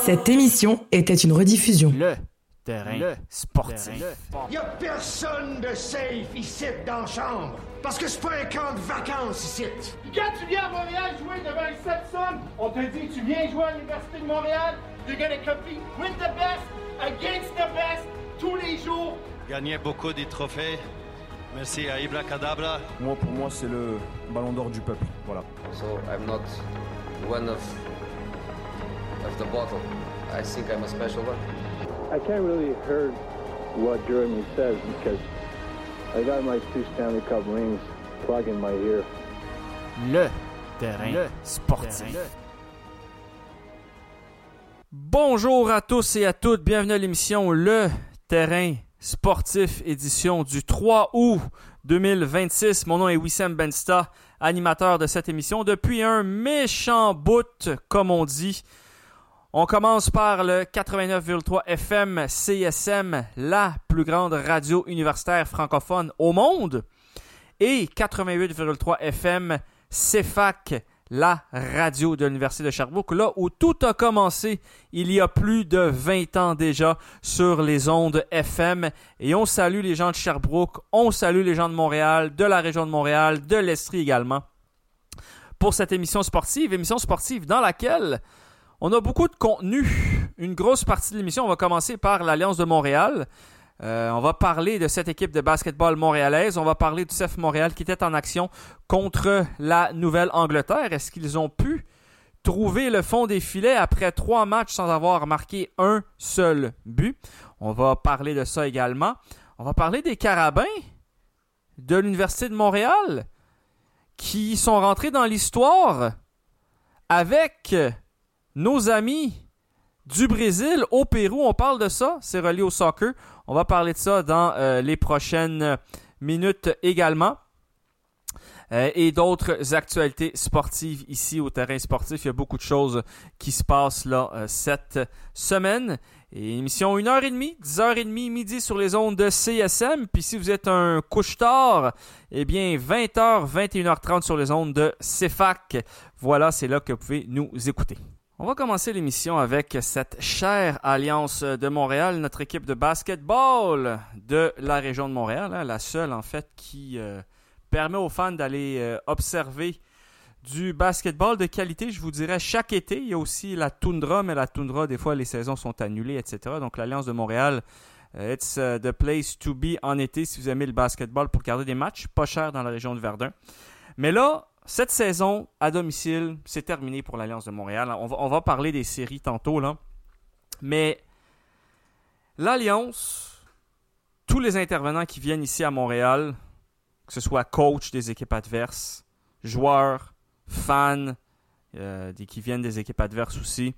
Cette émission était une rediffusion. Le terrain sportif. Y a personne de safe ici dans la chambre. Parce que c'est pas un camp de vacances ici. Quand tu viens à Montréal jouer devant les Sepsons, on te dit tu viens jouer à l'Université de Montréal, you're gonna compete with the best, against the best, tous les jours. Gagner beaucoup de trophées. Merci à Ibra Kadabra. Pour moi, c'est le ballon d'or du peuple. Voilà. So I'm not one of the bottle. I think I'm a special one. I can't really hear what Jeremy says because I got my 2 Stanley Cup rings plugged in my ear. Le terrain sportif. Bonjour à tous et à toutes. Bienvenue à l'émission Le terrain sportif, édition du 3 août 2026. Mon nom est Wissam Bensta, animateur de cette émission depuis un méchant bout, comme on dit. On commence par le 89,3 FM CSM, la plus grande radio universitaire francophone au monde, et 88,3 FM CFAC, la radio de l'Université de Sherbrooke, là où tout a commencé il y a plus de 20 ans déjà sur les ondes FM. Et on salue les gens de Sherbrooke, on salue les gens de Montréal, de la région de Montréal, de l'Estrie également, pour cette émission sportive dans laquelle on a beaucoup de contenu. Une grosse partie de l'émission, on va commencer par l'Alliance de Montréal. On va parler de cette équipe de basketball montréalaise. On va parler du CF Montréal qui était en action contre la Nouvelle-Angleterre. Est-ce qu'ils ont pu trouver le fond des filets après 3 matchs sans avoir marqué un seul but? On va parler de ça également. On va parler des Carabins de l'Université de Montréal qui sont rentrés dans l'histoire avec nos amis du Brésil au Pérou. On parle de ça, c'est relié au soccer. On va parler de ça dans les prochaines minutes également. Et d'autres actualités sportives ici au terrain sportif. Il y a beaucoup de choses qui se passent là cette semaine. Et émission 1h30, 10h30, midi sur les ondes de CSM. Puis si vous êtes un couche-tard, eh bien 20h, 21h30 sur les ondes de CFAC. Voilà, c'est là que vous pouvez nous écouter. On va commencer l'émission avec cette chère Alliance de Montréal, notre équipe de basketball de la région de Montréal, la seule en fait qui permet aux fans d'aller observer du basketball de qualité, je vous dirais, chaque été. Il y a aussi la toundra, mais la toundra, des fois, les saisons sont annulées, etc. Donc l'Alliance de Montréal, it's the place to be en été si vous aimez le basketball pour regarder des matchs, pas cher dans la région de Verdun. Mais là, cette saison, à domicile, c'est terminé pour l'Alliance de Montréal. On va parler des séries tantôt, là. Mais l'Alliance, tous les intervenants qui viennent ici à Montréal, que ce soit coach des équipes adverses, joueurs, fans, qui viennent des équipes adverses aussi,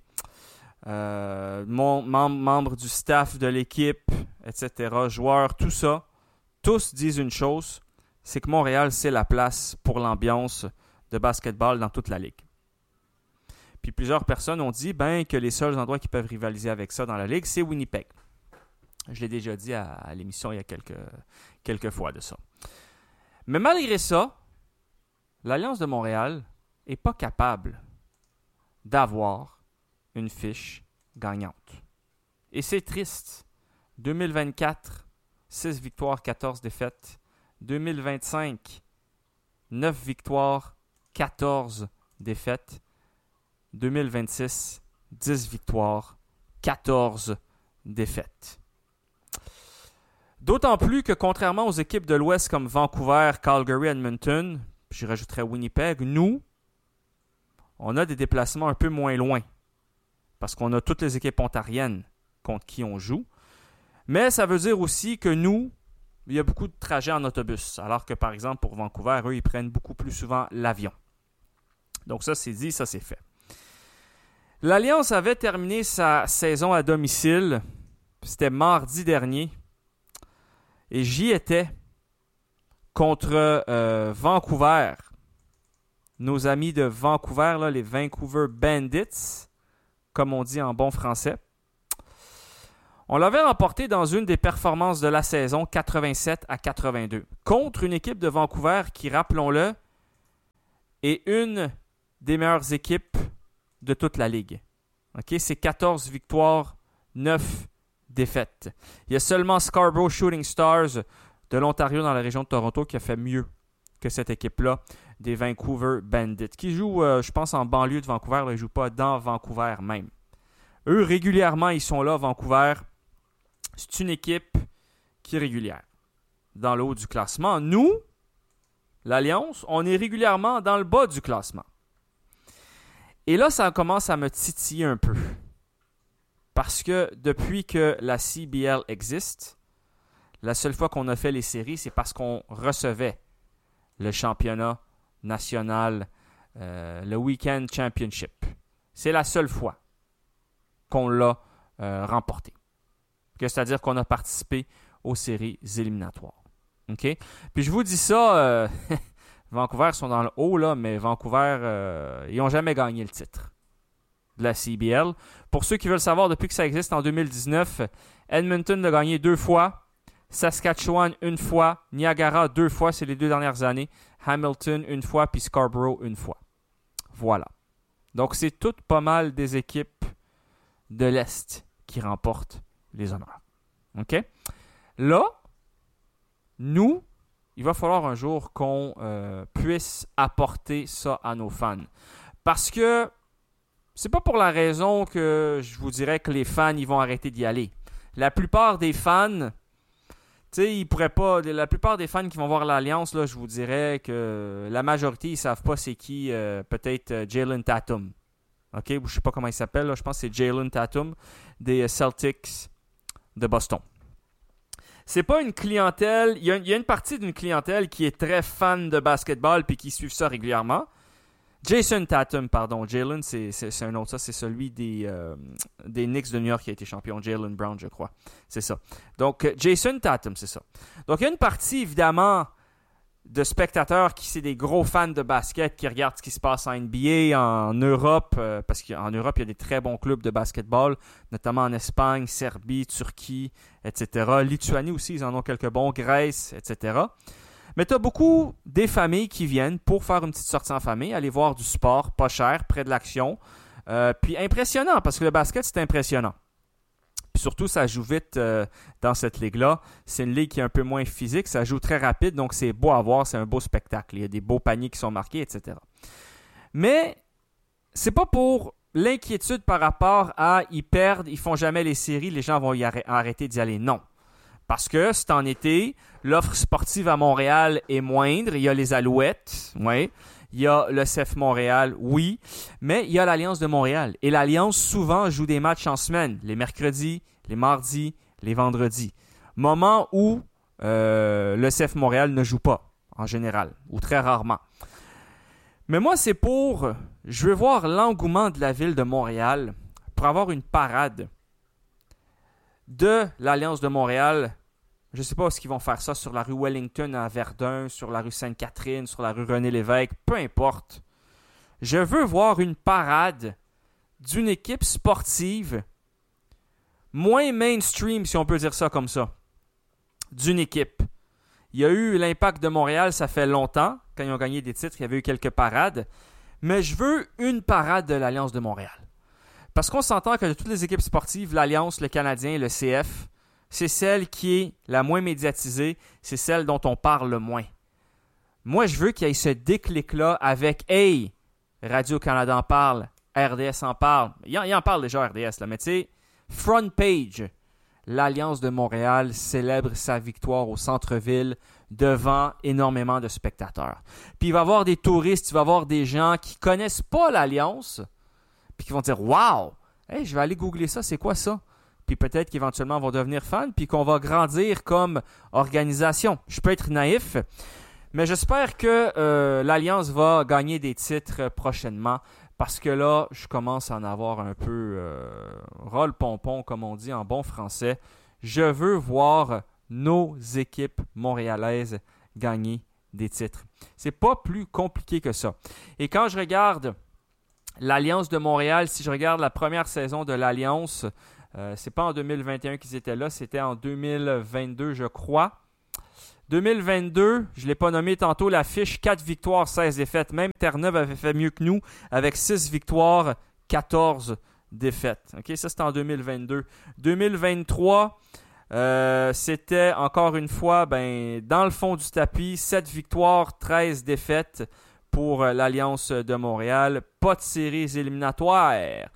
membres du staff de l'équipe, etc., joueurs, tout ça, tous disent une chose, c'est que Montréal, c'est la place pour l'ambiance de basketball dans toute la ligue. Puis plusieurs personnes ont dit que les seuls endroits qui peuvent rivaliser avec ça dans la ligue, c'est Winnipeg. Je l'ai déjà dit à l'émission il y a quelques fois de ça. Mais malgré ça, l'Alliance de Montréal n'est pas capable d'avoir une fiche gagnante. Et c'est triste. 2024, 6 victoires, 14 défaites. 2025, 9 victoires, 14 défaites. 2026, 10 victoires, 14 défaites. D'autant plus que contrairement aux équipes de l'Ouest comme Vancouver, Calgary, Edmonton, puis je rajouterais Winnipeg, nous, on a des déplacements un peu moins loin. Parce qu'on a toutes les équipes ontariennes contre qui on joue. Mais ça veut dire aussi que nous, il y a beaucoup de trajets en autobus, alors que, par exemple, pour Vancouver, eux, ils prennent beaucoup plus souvent l'avion. Donc ça, c'est dit, ça, c'est fait. L'Alliance avait terminé sa saison à domicile. C'était mardi dernier. Et j'y étais contre Vancouver. Nos amis de Vancouver, là, les Vancouver Bandits, comme on dit en bon français. On l'avait remporté dans une des performances de la saison, 87-82, contre une équipe de Vancouver qui, rappelons-le, est une des meilleures équipes de toute la Ligue. OK? C'est 14 victoires, 9 défaites. Il y a seulement Scarborough Shooting Stars de l'Ontario dans la région de Toronto qui a fait mieux que cette équipe-là des Vancouver Bandits, qui joue, je pense, en banlieue de Vancouver. Là, ils ne jouent pas dans Vancouver même. Eux, régulièrement, ils sont là, Vancouver. C'est une équipe qui est régulière dans le haut du classement. Nous, l'Alliance, on est régulièrement dans le bas du classement. Et là, ça commence à me titiller un peu. Parce que depuis que la CBL existe, la seule fois qu'on a fait les séries, c'est parce qu'on recevait le championnat national, le Weekend Championship. C'est la seule fois qu'on l'a remporté. C'est-à-dire qu'on a participé aux séries éliminatoires. Okay? Puis je vous dis ça, Vancouver sont dans le haut, là, mais Vancouver, ils n'ont jamais gagné le titre de la CBL. Pour ceux qui veulent savoir, depuis que ça existe en 2019, Edmonton l'a gagné 2 fois. Saskatchewan, 1 fois. Niagara, 2 fois. C'est les 2 dernières années. Hamilton, 1 fois. Puis Scarborough, 1 fois. Voilà. Donc, c'est toutes pas mal des équipes de l'Est qui remportent les honneurs. OK? Là, nous, il va falloir un jour qu'on puisse apporter ça à nos fans. Parce que c'est pas pour la raison que je vous dirais que les fans ils vont arrêter d'y aller. La plupart des fans... Tu sais, ils pourraient pas. La plupart des fans qui vont voir l'Alliance, là, je vous dirais que la majorité, ils savent pas c'est qui, peut-être Jalen Tatum. OK? Je sais pas comment il s'appelle, là. Je pense que c'est Jalen Tatum des Celtics de Boston. C'est pas une clientèle. Il y a une partie d'une clientèle qui est très fan de basketball puis qui suivent ça régulièrement. Jason Tatum, pardon. Jalen, c'est un autre. Ça, c'est celui des Knicks de New York qui a été champion. Jalen Brown, je crois. C'est ça. Donc, Jason Tatum, c'est ça. Donc, il y a une partie, évidemment, de spectateurs qui sont des gros fans de basket, qui regardent ce qui se passe en NBA, en Europe, parce qu'en Europe, il y a des très bons clubs de basketball, notamment en Espagne, Serbie, Turquie, etc. Lituanie aussi, ils en ont quelques bons. Grèce, etc. Mais tu as beaucoup des familles qui viennent pour faire une petite sortie en famille, aller voir du sport, pas cher, près de l'action. Puis impressionnant, parce que le basket, c'est impressionnant. Puis surtout, ça joue vite dans cette ligue-là. C'est une ligue qui est un peu moins physique, ça joue très rapide, donc c'est beau à voir, c'est un beau spectacle. Il y a des beaux paniers qui sont marqués, etc. Mais c'est pas pour l'inquiétude par rapport à ils perdent, ils font jamais les séries, les gens vont arrêter d'y aller. Non. Parce que c'est en été, l'offre sportive à Montréal est moindre. Il y a les Alouettes, oui. Il y a le CF Montréal, oui. Mais il y a l'Alliance de Montréal. Et l'Alliance, souvent, joue des matchs en semaine. Les mercredis, les mardis, les vendredis. Moment où le CF Montréal ne joue pas, en général, ou très rarement. Mais moi, c'est pour... Je veux voir l'engouement de la ville de Montréal pour avoir une parade de l'Alliance de Montréal. Je ne sais pas s'ils vont faire ça sur la rue Wellington à Verdun, sur la rue Sainte-Catherine, sur la rue René-Lévesque, peu importe. Je veux voir une parade d'une équipe sportive moins mainstream, si on peut dire ça comme ça, d'une équipe. Il y a eu l'Impact de Montréal, ça fait longtemps, quand ils ont gagné des titres, il y avait eu quelques parades, mais je veux une parade de l'Alliance de Montréal. Parce qu'on s'entend que de toutes les équipes sportives, l'Alliance, le Canadien, le CF, c'est celle qui est la moins médiatisée, c'est celle dont on parle le moins. Moi, je veux qu'il y ait ce déclic-là avec « Hey, Radio-Canada en parle, RDS en parle. » Il en parle déjà, RDS, là, mais tu sais, front page, l'Alliance de Montréal célèbre sa victoire au centre-ville devant énormément de spectateurs. Puis il va y avoir des touristes, il va y avoir des gens qui ne connaissent pas l'Alliance, puis qui vont dire « Wow! Hey, je vais aller googler ça, c'est quoi ça? » Puis peut-être qu'éventuellement, vont devenir fans, puis qu'on va grandir comme organisation. Je peux être naïf, mais j'espère que l'Alliance va gagner des titres prochainement, parce que là, je commence à en avoir un peu roll-pompon, comme on dit en bon français. Je veux voir nos équipes montréalaises gagner des titres. C'est pas plus compliqué que ça. Et quand je regarde l'Alliance de Montréal, si je regarde la première saison de l'Alliance, c'est pas en 2021 qu'ils étaient là, c'était en 2022, je crois. 2022, je ne l'ai pas nommé tantôt, la fiche 4 victoires, 16 défaites. Même Terre-Neuve avait fait mieux que nous avec 6 victoires, 14 défaites. Okay? Ça, c'était en 2022. 2023, c'était encore une fois dans le fond du tapis. 7 victoires, 13 défaites pour l'Alliance de Montréal. Pas de séries éliminatoires.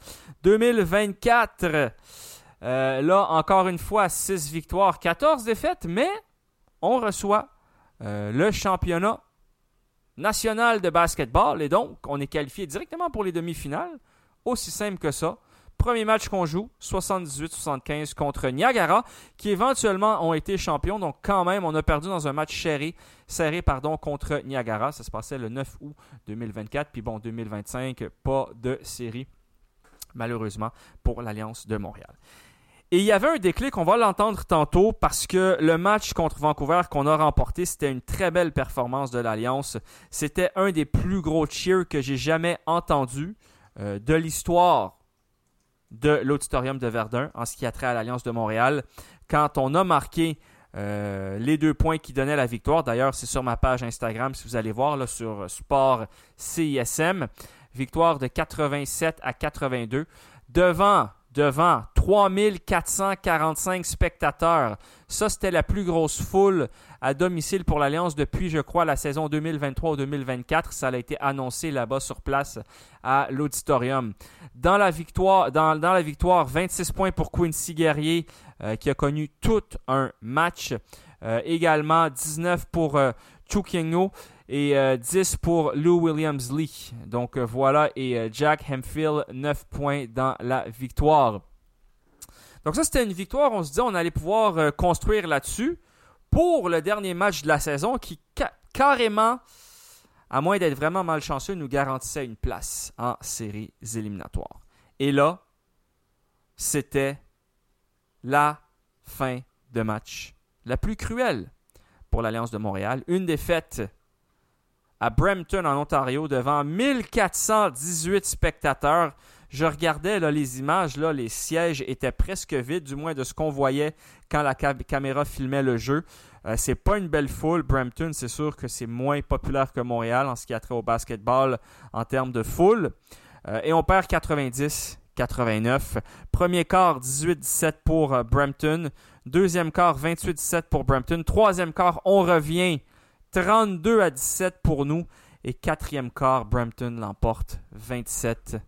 2024, là, encore une fois, 6 victoires, 14 défaites, mais on reçoit le championnat national de basketball et donc on est qualifié directement pour les demi-finales. Aussi simple que ça. Premier match qu'on joue, 78-75 contre Niagara, qui éventuellement ont été champions. Donc quand même, on a perdu dans un match serré contre Niagara. Ça se passait le 9 août 2024. Puis bon, 2025, pas de série, malheureusement, pour l'Alliance de Montréal. Et il y avait un déclic, on va l'entendre tantôt, parce que le match contre Vancouver qu'on a remporté, c'était une très belle performance de l'Alliance. C'était un des plus gros cheers que j'ai jamais entendu de l'histoire de l'Auditorium de Verdun en ce qui a trait à l'Alliance de Montréal. Quand on a marqué les 2 points qui donnaient la victoire, d'ailleurs c'est sur ma page Instagram si vous allez voir là, sur Sport CISM, victoire de 87-82 devant 3445 spectateurs. Ça, c'était la plus grosse foule à domicile pour l'Alliance depuis, je crois, la saison 2023 ou 2024. Ça a été annoncé là-bas sur place à l'Auditorium. Dans la victoire, 26 points pour Quincy Guerrier qui a connu tout un match. Également 19 pour Chu Kiengno et 10 pour Lou Williams-Lee. Donc voilà, et Jack Hemphill, 9 points dans la victoire. Donc ça, c'était une victoire, on se dit on allait pouvoir construire là-dessus pour le dernier match de la saison qui carrément, à moins d'être vraiment malchanceux, nous garantissait une place en séries éliminatoires. Et là, c'était la fin de match la plus cruelle pour l'Alliance de Montréal. Une défaite à Brampton, en Ontario, devant 1418 spectateurs. Je regardais là, les images, là, les sièges étaient presque vides, du moins de ce qu'on voyait quand la caméra filmait le jeu. C'est pas une belle foule. Brampton, c'est sûr que c'est moins populaire que Montréal en ce qui a trait au basketball en termes de foule. Et on perd 90-89. Premier quart, 18-17 pour Brampton. Deuxième quart, 28-17 pour Brampton. Troisième quart, on revient 32-17 pour nous. Et quatrième quart, Brampton l'emporte 27-23.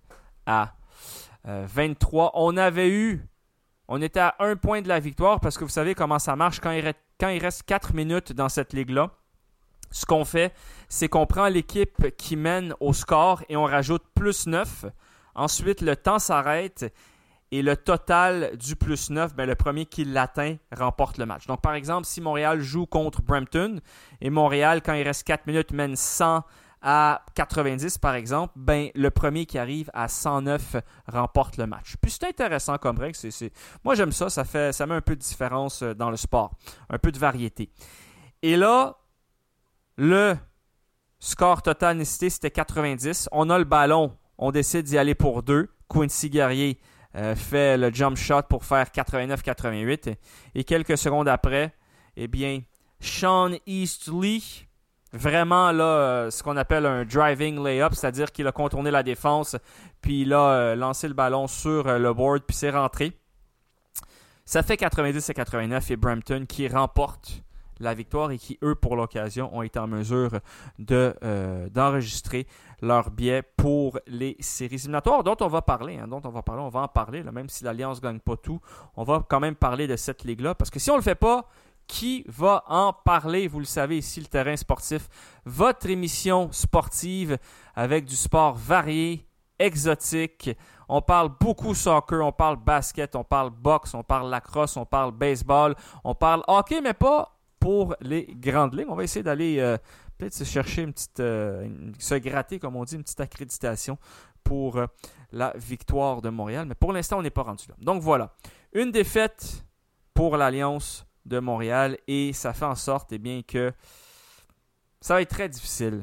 On était à 1 point de la victoire parce que vous savez comment ça marche quand il reste 4 minutes dans cette ligue-là. Ce qu'on fait, c'est qu'on prend l'équipe qui mène au score et on rajoute plus 9. Ensuite, le temps s'arrête et le total du plus 9, le premier qui l'atteint remporte le match. Donc, par exemple, si Montréal joue contre Brampton et Montréal, quand il reste 4 minutes, mène 100 à 90, par exemple, le premier qui arrive à 109 remporte le match. Puis c'est intéressant comme règle. Moi, j'aime ça. Ça met un peu de différence dans le sport. Un peu de variété. Et là, le score total nécessité, c'était 90. On a le ballon. On décide d'y aller pour 2. Quincy Guerrier fait le jump shot pour faire 89-88. Et quelques secondes après, Sean Eastley, vraiment là, ce qu'on appelle un driving layup, c'est-à-dire qu'il a contourné la défense, puis il a lancé le ballon sur le board, puis c'est rentré. Ça fait 90-89 et Brampton qui remporte la victoire et qui, eux, pour l'occasion, ont été en mesure d'enregistrer leur billet pour les séries éliminatoires dont on va parler. On va en parler, là, même si l'Alliance ne gagne pas tout. On va quand même parler de cette ligue-là, parce que si on ne le fait pas, qui va en parler? Vous le savez ici, le terrain sportif, votre émission sportive avec du sport varié, exotique. On parle beaucoup soccer, on parle basket, on parle boxe, on parle lacrosse, on parle baseball, on parle hockey, mais pas pour les grandes ligues. On va essayer d'aller peut-être se chercher se gratter, comme on dit, une petite accréditation pour la victoire de Montréal. Mais pour l'instant, on n'est pas rendu là. Donc voilà, une défaite pour l'Alliance de Montréal et ça fait en sorte que ça va être très difficile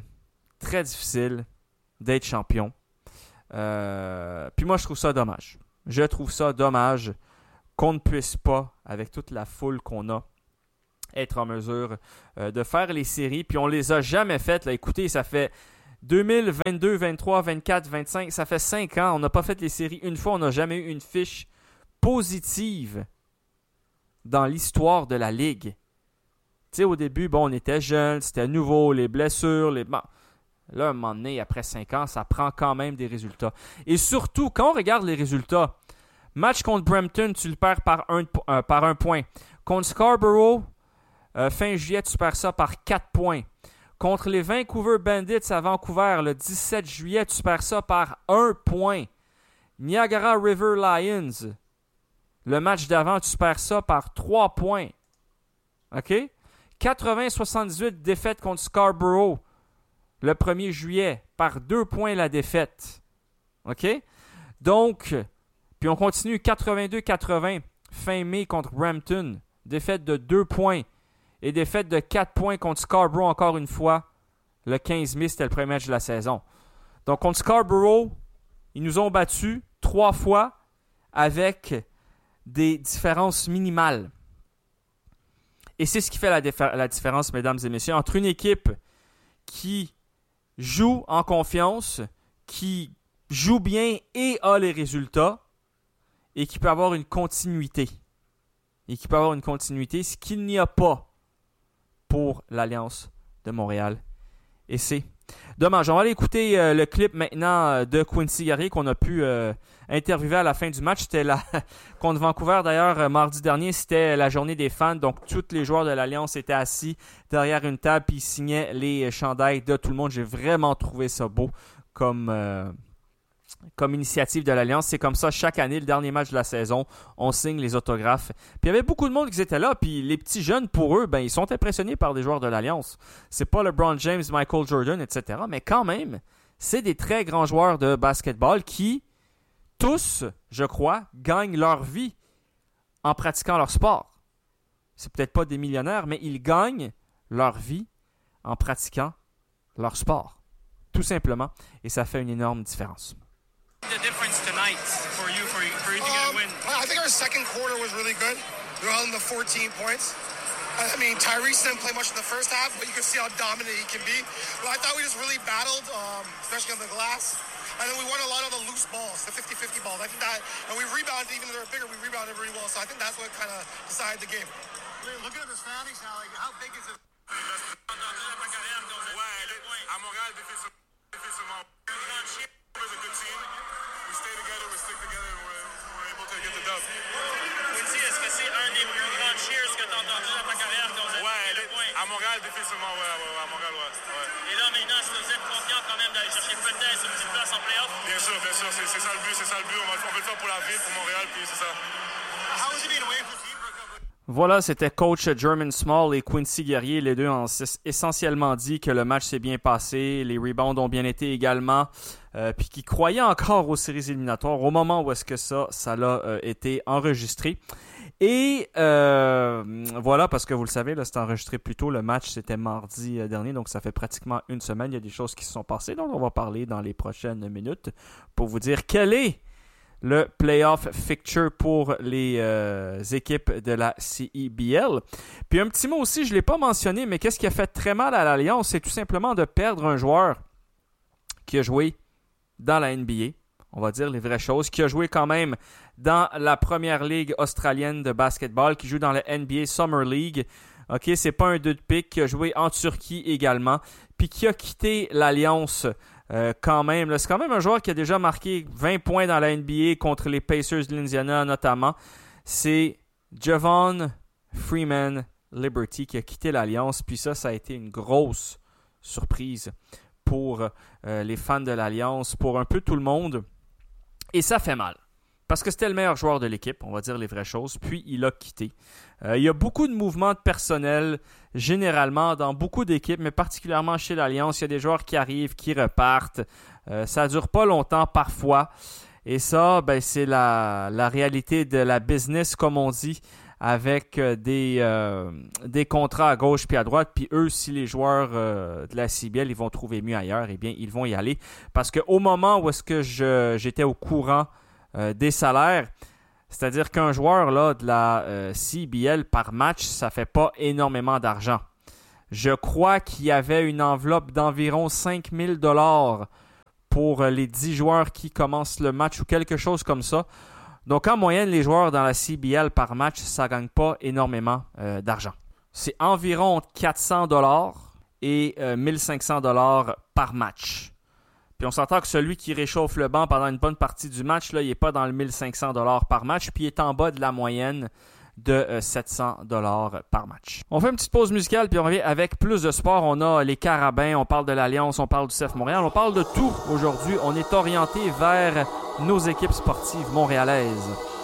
d'être champion. Puis moi, je trouve ça dommage. Je trouve ça dommage qu'on ne puisse pas, avec toute la foule qu'on a, être en mesure de faire les séries. Puis on les a jamais faites. Là. Écoutez, ça fait 2022, 23, 24, 25, ça fait 5 ans. On n'a pas fait les séries une fois. On n'a jamais eu une fiche positive dans l'histoire de la Ligue. Tu sais, au début, bon, on était jeunes, c'était nouveau, les blessures, Bon. Là, un moment donné, après 5 ans, ça prend quand même des résultats. Et surtout, quand on regarde les résultats, match contre Brampton, tu le perds par un point. Contre Scarborough, fin juillet, tu perds ça par 4 points. Contre les Vancouver Bandits à Vancouver, le 17 juillet, tu perds ça par 1 point. Niagara River Lions, le match d'avant, tu perds ça par 3 points. OK? 80-78 défaite contre Scarborough le 1er juillet, par 2 points la défaite. OK? Donc, puis on continue 82-80 fin mai contre Brampton, défaite de 2 points et défaite de 4 points contre Scarborough encore une fois. Le 15 mai, c'était le premier match de la saison. Donc, contre Scarborough, ils nous ont battus 3 fois avec des différences minimales. Et c'est ce qui fait la différence, mesdames et messieurs, entre une équipe qui joue en confiance, qui joue bien et a les résultats, et qui peut avoir une continuité. Ce qu'il n'y a pas pour l'Alliance de Montréal. Et c'est dommage. On va aller écouter le clip maintenant de Quincy Guerrier qu'on a pu interviewer à la fin du match. C'était contre Vancouver d'ailleurs mardi dernier. C'était la journée des fans. Donc tous les joueurs de l'Alliance étaient assis derrière une table et ils signaient les chandails de tout le monde. J'ai vraiment trouvé ça beau comme initiative de l'Alliance. C'est comme ça chaque année, le dernier match de la saison, on signe les autographes. Puis il y avait beaucoup de monde qui était là, puis les petits jeunes, pour eux, ils sont impressionnés par des joueurs de l'Alliance. C'est pas LeBron James, Michael Jordan, etc. Mais quand même, c'est des très grands joueurs de basketball qui, tous, je crois, gagnent leur vie en pratiquant leur sport. C'est peut-être pas des millionnaires, mais ils gagnent leur vie en pratiquant leur sport. Tout simplement. Et ça fait une énorme différence. The difference tonight for you to get a win? I think our second quarter was really good. We were holding the 14 points. I mean, Tyrese didn't play much in the first half, but you could see how dominant he can be. But I thought we just really battled, especially on the glass. And then we won a lot of the loose balls, the 50-50 balls. I think that, and we rebounded, even though they're bigger, we rebounded really well. So I think that's what kind of decided the game. Looking at the standings now, like, how big is it? Ouais, à Montréal, défensivement, is a good team. We stay together, we stick together, and we're able to get the dub. Quincy, est-ce que c'est un des plus grands cheers que tu as entendu dans ta carrière quand vous avez fait le point? À Montréal, défensivement, ouais, à Montréal, ouais. Et là, maintenant, est-ce que vous êtes confiant quand même d'aller chercher peut-être une petite place en play-off? Bien sûr, c'est ça le but, On veut le faire pour la ville, pour Montréal, puis c'est ça. How was it being away from the team for a couple? Voilà, c'était coach Jermaine Small et Quincy Guerrier. Les deux ont essentiellement dit que le match s'est bien passé, les rebounds ont bien été également, puis qu'ils croyaient encore aux séries éliminatoires au moment où est-ce que ça l'a été enregistré. Et voilà, parce que vous le savez, là, c'était enregistré plus tôt. Le match, c'était mardi dernier, donc ça fait pratiquement une semaine. Il y a des choses qui se sont passées, dont on va parler dans les prochaines minutes pour vous dire quel est le playoff fixture pour les équipes de la CEBL. Puis un petit mot aussi, je ne l'ai pas mentionné, mais qu'est-ce qui a fait très mal à l'Alliance, c'est tout simplement de perdre un joueur qui a joué dans la NBA, on va dire les vraies choses, qui a joué quand même dans la première ligue australienne de basketball, qui joue dans la NBA Summer League. OK, c'est pas un 2 de pique, qui a joué en Turquie également, puis qui a quitté l'Alliance quand même. Là, c'est quand même un joueur qui a déjà marqué 20 points dans la NBA contre les Pacers de l'Indiana notamment. C'est Javon Freeman Liberty qui a quitté l'Alliance. Puis ça a été une grosse surprise pour les fans de l'Alliance, pour un peu tout le monde. Et ça fait mal. Parce que c'était le meilleur joueur de l'équipe, on va dire les vraies choses. Puis il a quitté. Il y a beaucoup de mouvements de personnel, généralement, dans beaucoup d'équipes, mais particulièrement chez l'Alliance. Il y a des joueurs qui arrivent, qui repartent. Ça ne dure pas longtemps parfois. Et ça, c'est la réalité de la business, comme on dit, avec des contrats à gauche puis à droite. Puis eux, si les joueurs de la CBL, ils vont trouver mieux ailleurs, eh bien, ils vont y aller. Parce qu'au moment où est-ce que j'étais au courant des salaires, c'est-à-dire qu'un joueur là, de la CBL par match, ça fait pas énormément d'argent. Je crois qu'il y avait une enveloppe d'environ 5 000 $ pour les 10 joueurs qui commencent le match ou quelque chose comme ça. Donc, en moyenne, les joueurs dans la CBL par match, ça ne gagne pas énormément d'argent. C'est environ 400 $ et 1500 $ par match. Puis on s'entend que celui qui réchauffe le banc pendant une bonne partie du match, là, il n'est pas dans le 1500 $ par match, puis il est en bas de la moyenne de 700 $ par match. On fait une petite pause musicale, puis on revient avec plus de sport. On a les Carabins, on parle de l'Alliance, on parle du CF Montréal, on parle de tout aujourd'hui. On est orienté vers nos équipes sportives montréalaises.